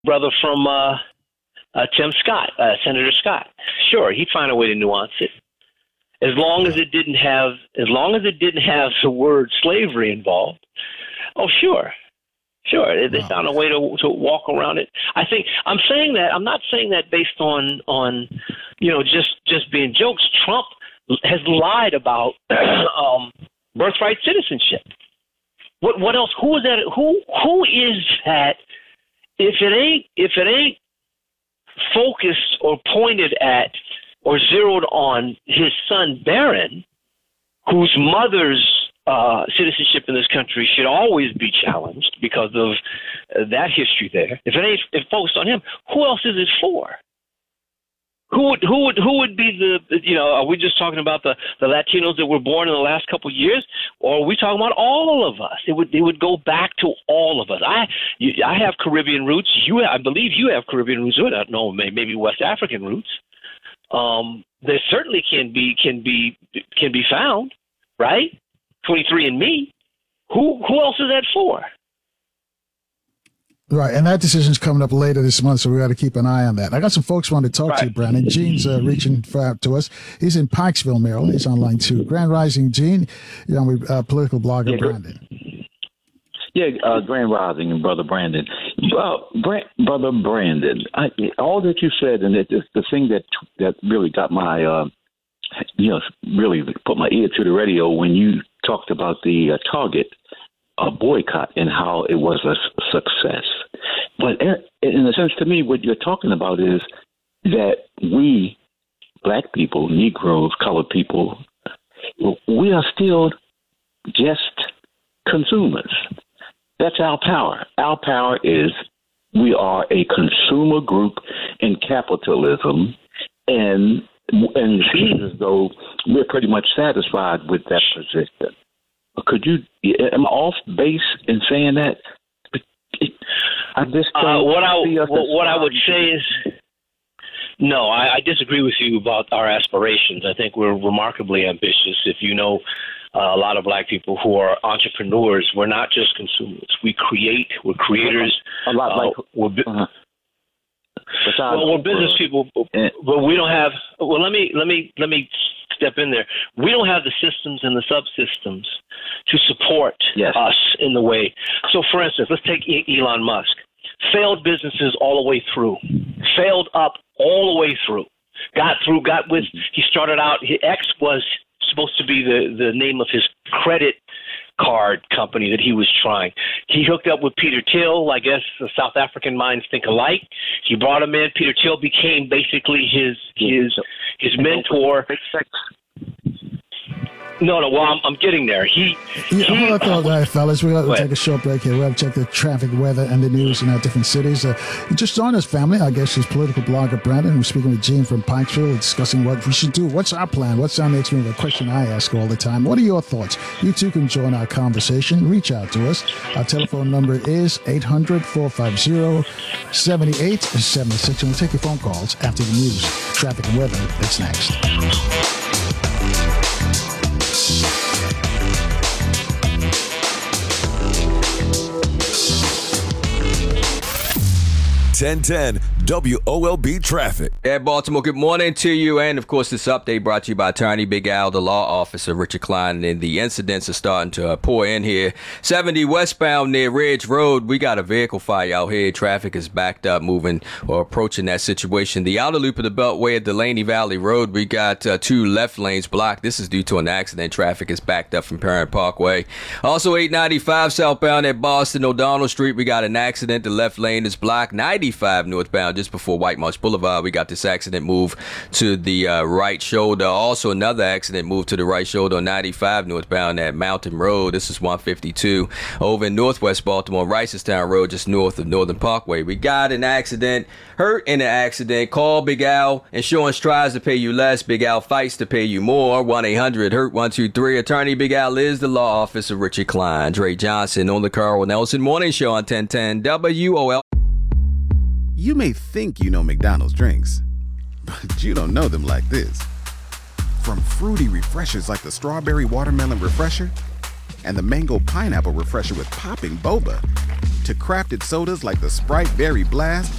brother from Tim Scott, Senator Scott. Sure, he'd find a way to nuance it, as long as it didn't have the word slavery involved. Oh, sure. They found a way to walk around it. I'm not saying that based on just being jokes. Trump has lied about birthright citizenship. What else? Who is that? Who is that? If it ain't focused or pointed at or zeroed on his son Barron, whose mother's citizenship in this country should always be challenged because of that history there. If it ain't focused on him, who else is it for? Who would be are we just talking about the Latinos that were born in the last couple of years, or are we talking about all of us? It would go back to all of us. I have Caribbean roots. I believe you have Caribbean roots. I don't know, maybe West African roots. There certainly can be found, right? 23andMe. Who else is that for? Right, and that decision's coming up later this month, so we got to keep an eye on that. I got some folks wanting to talk to you, Brandon. Gene's reaching out to us. He's in Pikesville, Maryland. He's on line 2. Grand Rising, Gene. You're on with political blogger Brandon. Grand Rising and Brother Brandon. Brother Brandon, all that you said, and the thing that really got my, really put my ear to the radio when you talked about the Target boycott and how it was a success. But in a sense, to me, what you're talking about is that we, black people, Negroes, colored people, we are still just consumers. That's our power. Our power is we are a consumer group in capitalism, and it seems as though we're pretty much satisfied with that position. Am I off base in saying that? I just what I would say is, no, I disagree with you about our aspirations. I think we're remarkably ambitious. If you know a lot of black people who are entrepreneurs, we're not just consumers. We're creators. A lot like we're business people, but we don't have. Well, let me step in there. We don't have the systems and the subsystems to support us in the way. So, for instance, let's take Elon Musk. Failed businesses all the way through. Failed up all the way through. He started out, X was supposed to be the name of his credit card company that he was trying. He hooked up with Peter Thiel. I guess the South African minds think alike. He brought him in. Peter Thiel became basically his mentor. No. Well, I'm getting there. Hold on, fellas. We got to take a short break here. We'll have to check the traffic, weather, and the news in our different cities. Just join us, family. I guess she's political blogger Brandon. We're speaking with Gene from Pikesville, discussing what we should do. What's our plan? What's our next move? A question I ask all the time. What are your thoughts? You too can join our conversation. Reach out to us. Our telephone number is 800-450-7876. And we'll take your phone calls after the news, traffic, and weather. That's next. 1010 WOLB Traffic. Yeah, Baltimore, good morning to you. And, of course, this update brought to you by Attorney Big Al, the law officer, Richard Klein. And the incidents are starting to pour in here. 70 westbound near Ridge Road. We got a vehicle fire out here. Traffic is backed up, moving or approaching that situation. The outer loop of the Beltway at Delaney Valley Road, we got 2 left lanes blocked. This is due to an accident. Traffic is backed up from Parent Parkway. Also, 895 southbound at Boston O'Donnell Street. We got an accident. The left lane is blocked. 95 northbound just before White Marsh Boulevard. We got this accident move to the right shoulder. Also, another accident move to the right shoulder on 95 northbound at Mountain Road. This is 152 over in Northwest Baltimore, Ricestown Road, just north of Northern Parkway. We got an accident, hurt in an accident. Call Big Al. Insurance tries to pay you less. Big Al fights to pay you more. 1-800-HURT-123. Attorney Big Al is the law officer, Richard Klein. Dre Johnson on the Carl Nelson Morning Show on 1010 WOL. You may think you know McDonald's drinks, but you don't know them like this. From fruity refreshers like the Strawberry Watermelon Refresher and the Mango Pineapple Refresher with popping boba, to crafted sodas like the Sprite Berry Blast,